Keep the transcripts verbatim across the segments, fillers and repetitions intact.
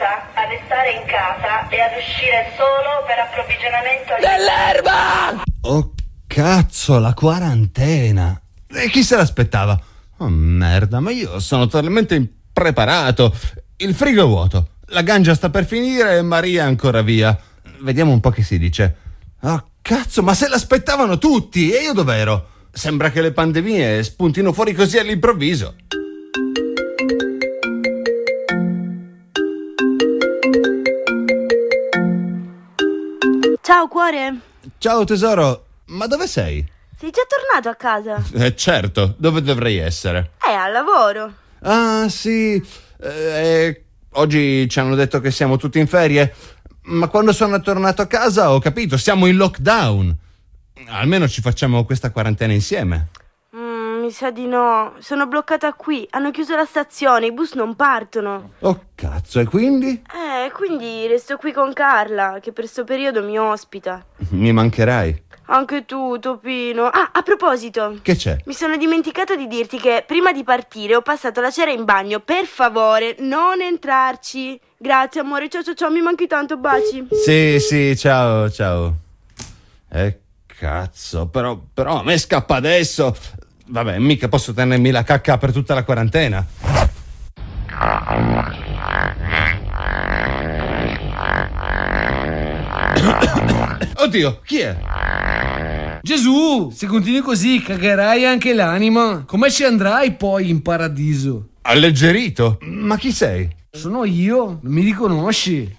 casa, a restare in casa e ad uscire solo per approvvigionamento dell'erba. Oh cazzo, la quarantena. E chi se l'aspettava? Oh merda, ma io sono talmente impreparato. Il frigo è vuoto, la ganja sta per finire e Maria è ancora via. Vediamo un po' che si dice. Oh cazzo, ma se l'aspettavano tutti, e io dov'ero? Sembra che le pandemie spuntino fuori così all'improvviso. Ciao cuore. Ciao tesoro, ma dove sei? Sei già tornato a casa? Eh certo, dove dovrei essere? Eh, al lavoro. Ah sì, eh, oggi ci hanno detto che siamo tutti in ferie, ma quando sono tornato a casa ho capito, siamo in lockdown. Almeno ci facciamo questa quarantena insieme. Mm, mi sa di no, sono bloccata qui, hanno chiuso la stazione, i bus non partono. Oh cazzo, e quindi? Eh, quindi resto qui con Carla, che per sto periodo mi ospita. Mi mancherai. Anche tu, Topino. Ah, a proposito. Che c'è? Mi sono dimenticato di dirti che prima di partire ho passato la cera in bagno. Per favore, non entrarci. Grazie, amore. Ciao, ciao, ciao. Mi manchi tanto. Baci. Sì, sì, ciao, ciao. Eh, cazzo. Però, però a me scappa adesso. Vabbè, mica posso tenermi la cacca per tutta la quarantena. Oddio, chi è? Gesù, se continui così cagherai anche l'anima. Come ci andrai poi in paradiso? Alleggerito? Ma chi sei? Sono io, non mi riconosci?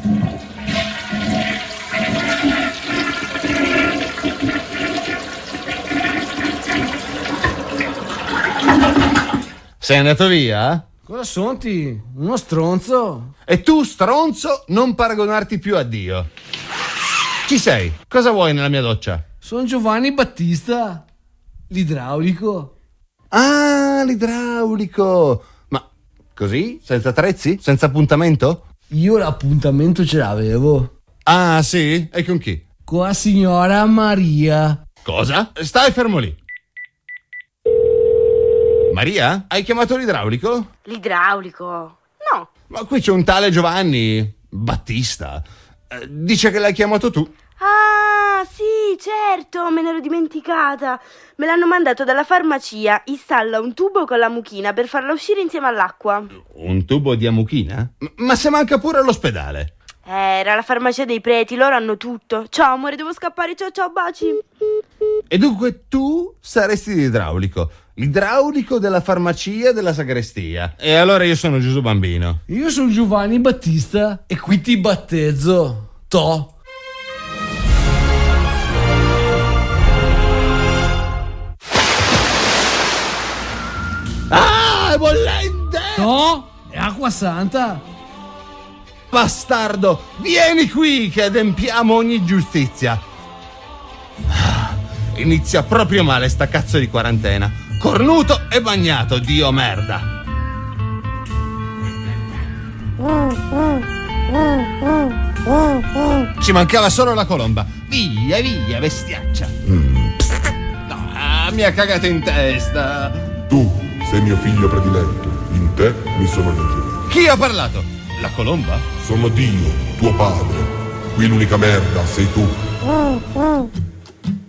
Sei andato via? Cosa sonti? Uno stronzo? E tu, stronzo, non paragonarti più a Dio. Chi sei? Cosa vuoi nella mia doccia? Sono Giovanni Battista, l'idraulico. Ah, l'idraulico. Ma così? Senza attrezzi? Senza appuntamento? Io l'appuntamento ce l'avevo. Ah, sì? E con chi? Con la signora Maria. Cosa? Stai fermo lì. Maria? Hai chiamato l'idraulico? L'idraulico? No. Ma qui c'è un tale Giovanni Battista. Eh, dice che l'hai chiamato tu. Ah, sì, certo, me ne ero dimenticata. Me l'hanno mandato dalla farmacia. Installa un tubo con la mucchina per farla uscire insieme all'acqua. Un tubo di amuchina? M- ma se manca pure all'ospedale. Eh, era la farmacia dei preti, loro hanno tutto. Ciao amore, devo scappare, ciao ciao, baci. E dunque tu saresti l'idraulico. L'idraulico della farmacia della sagrestia. E allora io sono Gesù Bambino. Io sono Giovanni Battista e qui ti battezzo. To. Ah, è bollente! No, è acqua santa. Bastardo, vieni qui che adempiamo ogni giustizia. Ah, inizia proprio male sta cazzo di quarantena. Cornuto e bagnato, Dio merda. Ci mancava solo la colomba. Via, via, bestiaccia. Mm. No, mi ha cagato in testa. Tu sei mio figlio prediletto, in te mi sono legge. Chi ha parlato? La colomba? Sono Dio, tuo padre. Qui l'unica merda sei tu.